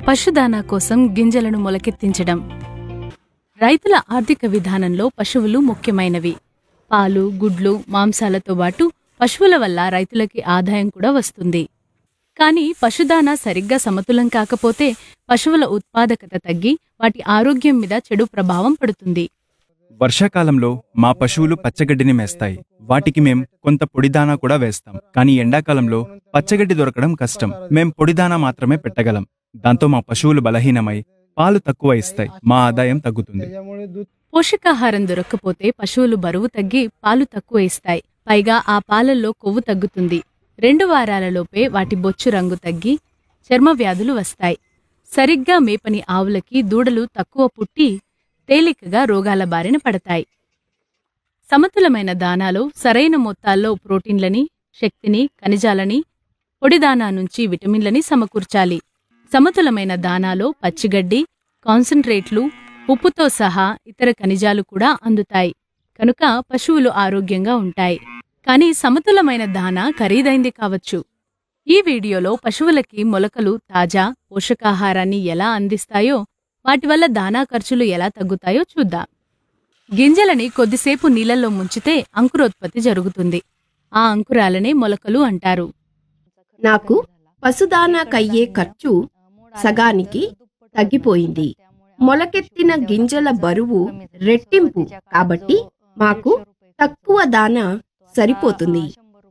పశుదానా కోసం గింజలను మొలకెత్తించడం. రైతుల ఆర్థిక విధానంలో పశువులు ముఖ్యమైనవి. పాలు, గుడ్లు, మాంసాలతో పాటు పశువుల వల్ల రైతులకి ఆదాయం కూడా వస్తుంది. కానీ పశుదానా సరిగ్గా సమతులం కాకపోతే పశువుల ఉత్పాదకత తగ్గి వాటి ఆరోగ్యం మీద చెడు ప్రభావం పడుతుంది. వర్షాకాలంలో మా పశువులు పచ్చగడ్డిని మేస్తాయి. వాటికి మేం కొంత పొడిదానా కూడా వేస్తాం. కానీ ఎండాకాలంలో పచ్చగడ్డి దొరకడం కష్టం. మేం పొడిదానా మాత్రమే పెట్టగలం. దాంతో మా పశువులు బలహీనమై పాలు తక్కువ ఇస్తాయి. మా ఆదాయం తగ్గుతుంది. పోషకాహారం దొరక్కపోతే పశువులు బరువు తగ్గి పాలు తక్కువ ఇస్తాయి. పైగా ఆ పాలల్లో కొవ్వు తగ్గుతుంది. 2 వారాలలోపే వాటి బొచ్చు రంగు తగ్గి చర్మ వ్యాధులు వస్తాయి. సరిగ్గా మేపని ఆవులకి దూడలు తక్కువ పుట్టి తేలికగా రోగాల బారిన పడతాయి. సమతులమైన దానాలో సరైన మొత్తాల్లో ప్రోటీన్లని, శక్తిని, ఖనిజాలని, పొడిదానా నుంచి విటమిన్లని సమకూర్చాలి. సమతులమైన దానాలో పచ్చిగడ్డి, కాన్సంట్రేట్లు, ఉప్పుతో సహా ఇతర ఖనిజాలు కూడా అందుతాయి. కనుక పశువులు ఆరోగ్యంగా ఉంటాయి. కానీ సమతులమైన దానా ఖరీదైంది కావచ్చు. ఈ వీడియోలో పశువులకి మొలకలు తాజా పోషకాహారాన్ని ఎలా అందిస్తాయో, వాటి వల్ల దానా ఖర్చులు ఎలా తగ్గుతాయో చూద్దాం. గింజలని కొద్దిసేపు నీళ్లలో ముంచితే అంకురోత్పత్తి జరుగుతుంది. ఆ అంకురాలనే మొలకలు అంటారు. నాకు పశుదానాకయ్యే ఖర్చు సగానికి తగ్గిపోయింది. మొలకెత్తిన గింజల బరువు రెట్టింపు కాబట్టి మాకు తక్కువ దానా సరిపోతుంది.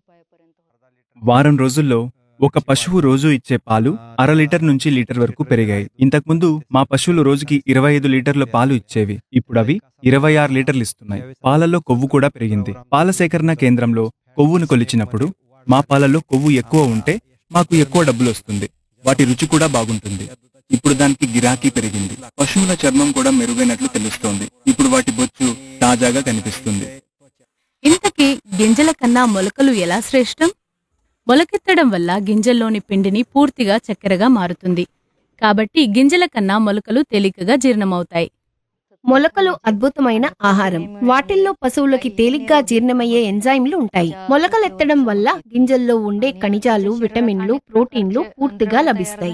వారం రోజుల్లో ఒక పశువు రోజు ఇచ్చే పాలు 1/2 లీటర్ నుంచి లీటర్ వరకు పెరిగాయి. ఇంతకుముందు మా పశువులు రోజుకి 25 లీటర్ల పాలు ఇచ్చేవి. ఇప్పుడు అవి 26 లీటర్లు ఇస్తున్నాయి. పాలల్లో కొవ్వు కూడా పెరిగింది. పాల సేకరణ కేంద్రంలో కొవ్వును కొలిచినప్పుడు మా పాలల్లో కొవ్వు ఎక్కువ ఉంటే మాకు ఎక్కువ డబ్బులు వస్తుంది. వాటి రుచి కూడా బాగుంటుంది. ఇప్పుడు దానికి గిరాకీ పెరిగింది. పశువుల చర్మం కూడా మెరుగైనట్లు తెలుస్తోంది. ఇప్పుడు వాటి బొచ్చు తాజాగా కనిపిస్తుంది. ఇంతకీ గింజల కన్నా మొలకలు ఎలా శ్రేష్టం? మొలకెత్తడం వల్ల గింజల్లోని పిండిని పూర్తిగా చక్కెరగా మారుతుంది. కాబట్టి గింజల కన్నా మొలకలు తేలికగా జీర్ణమవుతాయి. మొలకలు అద్భుతమైన ఆహారం. వాటిల్లో పశువులకి తేలిగ్గా జీర్ణమయ్యే ఎంజైమ్లు ఉంటాయి. మొలకలెత్తడం వల్ల గింజల్లో ఉండే ఖనిజాలు, విటమిన్లు, ప్రోటీన్లు పూర్తిగా లభిస్తాయి.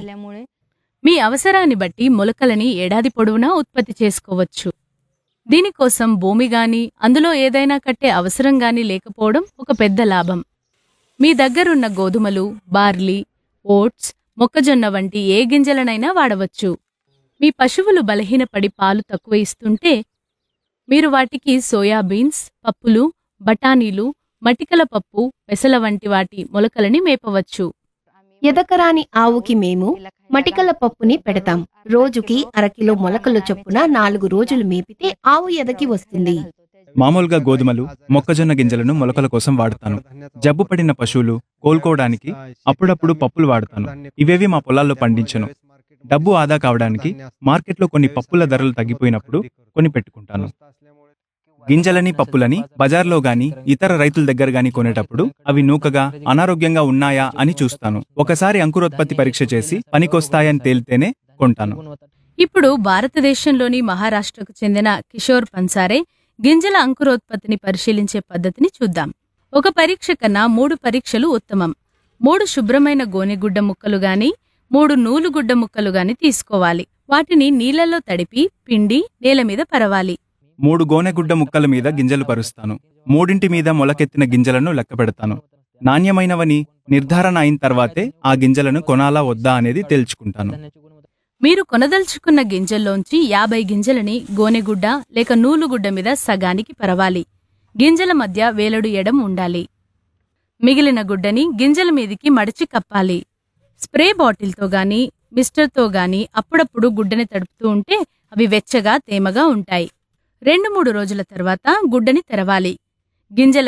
మీ అవసరాన్ని బట్టి మొలకలని ఏడాది పొడవునా ఉత్పత్తి చేసుకోవచ్చు. దీనికోసం భూమి గాని, అందులో ఏదైనా కట్టే అవసరం గాని లేకపోవడం ఒక పెద్ద లాభం. మీ దగ్గరున్న గోధుమలు, బార్లీ, ఓట్స్, మొక్కజొన్న వంటి ఏ గింజలనైనా వాడవచ్చు. మీ పశువులు బలహీనపడి పాలు తక్కువ ఇస్తుంటే మీరు వాటికి సోయాబీన్స్, పప్పులు, బఠానీలు, మటికల పప్పు, పెసల వంటి వాటి మొలకలని మేపవచ్చు. ఎదకరాని ఆవుకి మేము మటికల పప్పుని పెడతాం. రోజుకి 1/2 కిలో మొలకలు చొప్పున 4 రోజులు మేపితే ఆవు ఎదకి వస్తుంది. మామూలుగా గోధుమలు, మొక్కజొన్న గింజలను మొలకల కోసం వాడతాను. జబ్బు పడిన పశువులు కోలుకోవడానికి అప్పుడప్పుడు పప్పులు వాడతాను. ఇవేవి మా పొలాల్లో పండించను. డబ్బు ఆదా కావడానికి మార్కెట్లో కొన్ని పప్పుల ధరలు తగ్గిపోయినప్పుడు కొని పెట్టుకుంటాను. గింజలని, పప్పులని బజార్లో గాని ఇతర రైతుల దగ్గర గాని కొనేటప్పుడు అవి నూకగా, అనారోగ్యంగా ఉన్నాయా అని చూస్తాను. ఒకసారి అంకురోత్పత్తి పరీక్ష చేసి పనికొస్తాయని తేలితేనే కొంటాను. ఇప్పుడు భారతదేశంలోని మహారాష్ట్రకు చెందిన కిషోర్ పన్సారే గింజల అంకురోత్పత్తిని పరిశీలించే పద్ధతిని చూద్దాం. ఒక పరీక్ష కన్నా 3 పరీక్షలు ఉత్తమం. 3 శుభ్రమైన గోనెగుడ్డ ముక్కలు గాని, 3 నూలుగుడ్డ ముక్కలు గాని తీసుకోవాలి. వాటిని నీళ్లలో తడిపి పిండి నేల మీద పరవాలి. 3 గోనెగుడ్డ ముక్కల మీద గింజలు పరుస్తాను. 3 మీద మొలకెత్తిన గింజలను లెక్క పెడతాను. నాణ్యమైనవని నిర్ధారణ అయిన తర్వాతే ఆ గింజలను కొనాలా వద్దా అనేది తేల్చుకుంటాను. మీరు కొనదలుచుకున్న గింజల్లోంచి 50 గింజలని గోనెగుడ్డ లేక నూలుగుడ్డ మీద సగానికి పరవాలి. గింజల మధ్య వేలడు ఎడం ఉండాలి. మిగిలిన గుడ్డని గింజల మీదికి మడిచి కప్పాలి. స్ప్రే బాటిల్తో గాని, మిస్టర్తో గాని అప్పుడప్పుడు గుడ్డని తడుపుతూ ఉంటే అవి వెచ్చగా, తేమగా ఉంటాయి. 2-3 రోజుల తర్వాత గుడ్డని తెరవాలి. గింజల